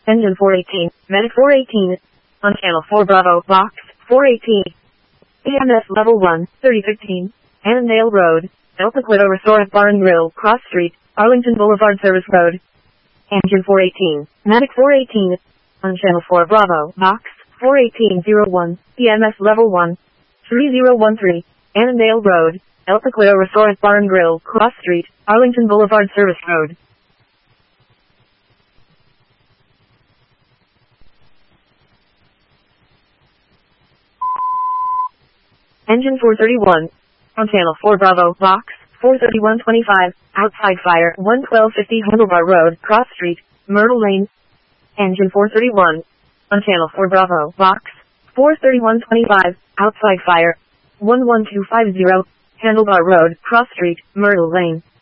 Engine 418, Medic 418, on Channel 4 Bravo, Box 418. EMS Level 1, 3015, Annandale Road, El Paquito Restaurant Bar and Grill, Cross Street, Arlington Boulevard Service Road. Engine 418, Medic 418, on Channel 4 Bravo, Box 41801, EMS Level 1, 3013, Annandale Road, El Paquito Restaurant Bar and Grill, Cross Street, Arlington Boulevard Service Road. Engine 431, on Channel 4 Bravo, Box 43125, outside fire, 11250 Handlebar Road, Cross Street, Myrtle Lane. Engine 431, on Channel 4 Bravo, Box 43125, outside fire, 11250 Handlebar Road, Cross Street, Myrtle Lane.